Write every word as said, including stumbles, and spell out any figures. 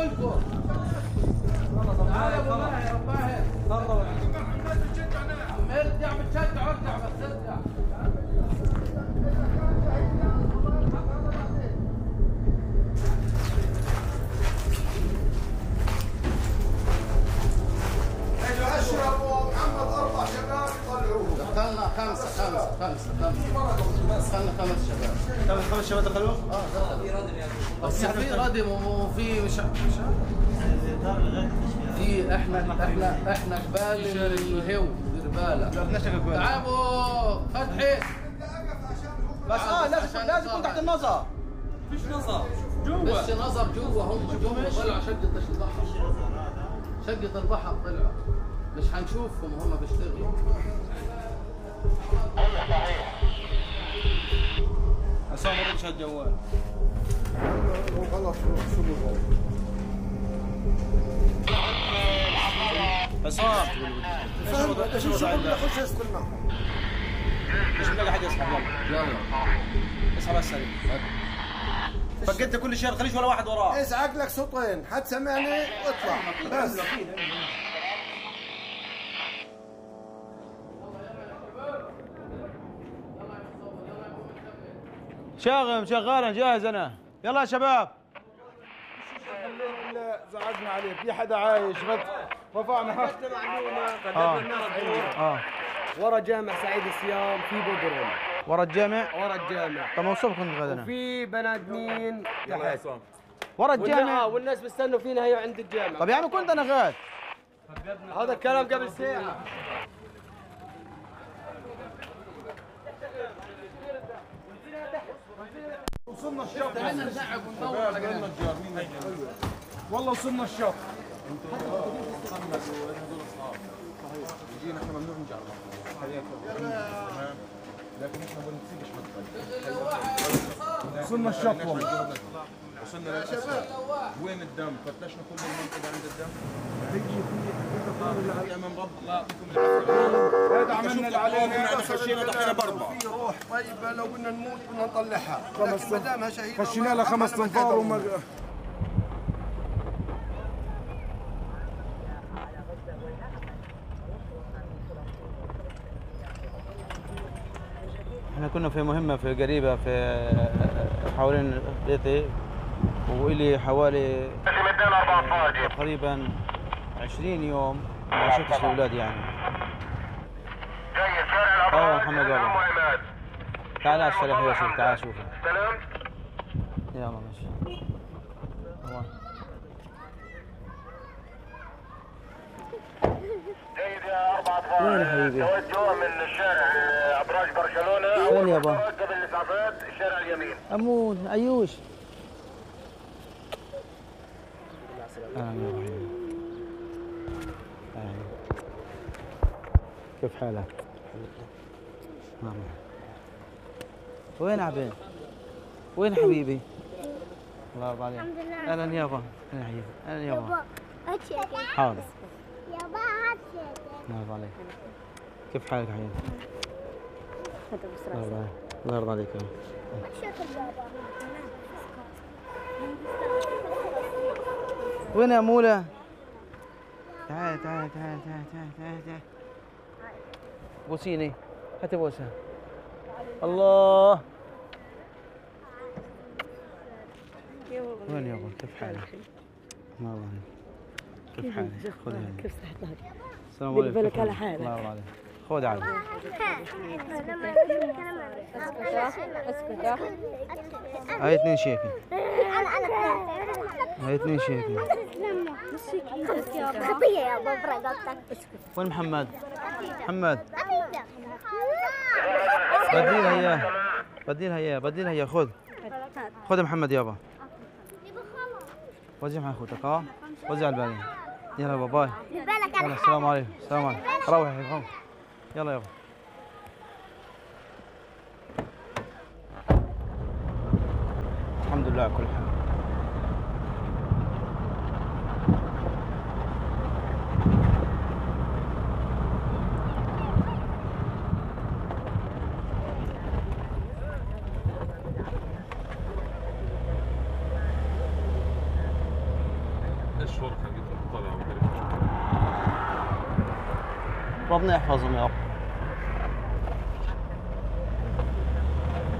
لكم. تعال ابو ماهر يا ابو ماهر. تفضل. ارجع بتشجع ارجع بس ارجع. اشربوا محمد اربع شباب يطلعوه. دخلنا خمسه خمسه خمسه خمسه دخلنا خمس شباب. خمس خمس شباب دخلوا؟ اه دخلوا. بس في ردم وفي مش مش في احنا احنا احنا جبال الهو زرباله. تعالوا فتحي. بس اه لازم لازم يكون تحت النظر. فيش نظر جوا. بس نظر جوا هم جوا طلعوا شقة البحر. شقة البحر طلعوا. مش حنشوفهم وهم بيشتغلوا. عصام ما ردش على الجوال. خلاص شو بقول. عصام ايش الشغل خش اسحب معهم. مش ملاقي حد يسحب. يلا اسحب السريع. فقدت كل شيء الخليج ولا واحد وراه. ازعق لك صوتين حد سمعني واطلع بس. شاغم شغال جاهز انا. يلا يا شباب. زعقنا عليه في حدا عايش رفعنا معلومه اه اه ورا جامع سعيد الصيام في بودرون. ورا الجامع؟ ورا الجامع. طب ما وصلكم غدنا. وفي بنادمين تحت. ورا الجامع. والناس بيستنوا فينا هي عند الجامع. طب يا عم كنت انا غاد. هذا الكلام قبل ساعه. وصلنا الشط. تعالنا نزعق وندور على جنب. والله وصلنا الشط. يجينا احنا ممنوع نجي على البحر. لكن احنا ما بنسيبش حد. وصلنا الشط والله. وصلنا للاسفل. وين الدم؟ فتشنا كل المنطقه عند الدم. هي امام رب الله يعطيكم العافيه. هذا عملنا اللي علينا. خشينا دحين باربعه. في روح طيبه لو بدنا نموت بدنا نطلعها. خمس ما دامها شهيده خشينا لها خمس تنفار وما احنا كنا في مهمة في قريبة في حوالين بيتي وإلي حوالي تقريبا عشرين يوم ما شفتش الأولاد يعني. اه محمد بابا تعال على الشارع هو شوف تعال شوف. يلا ماشي. جيد يا أربعة وين يا حبيبي؟ توجه من الشارع أبراج برشلونة. وين يابا؟ قبل الإسعافات الشارع اليمين. أمون أيوش. أهلا يا حبيبي. أهلا. كيف حالك؟ نعم. وين عبين؟ وين حبيبي؟ الله يرضى عليك. الحمد لله. أهلا يابا. أهلا حبيبي. أهلا يابا. يابا هات شيء. حاضر. يابا هات شيء. الله يرضى عليك. كيف حالك يا حبيبي؟ الله يرضى عليك. الله يرضى عليك. وين يا مولى؟ تعال تعال تعال تعال تعال تعال تعال. بوسيني. هاتي بوسة. الله. وين يابا؟ كيف حالك؟ الله يرضى عليك. كيف حالك؟ خذ هذه. كيف صحتك؟ السلام عليكم. بالك على حالك. الله يرضى عليك. خذ عادي. اسكت. هاي اثنين شيكي. انا انا هاي اثنين شيكي. خطيه يا بابا. وين محمد؟ محمد. بديلها اياه. بديلها اياه. بديلها اياه. خذ. خذ يا محمد يابا. وزع مع اخوتك ها. وزع الباقي. يلا باباي. يلا السلام عليكم. السلام عليكم. روح يا حبيبي. يلا يابا. الحمد لله على كل حال. اشهر حقيقة طلعوا. ربنا يحفظهم يا رب.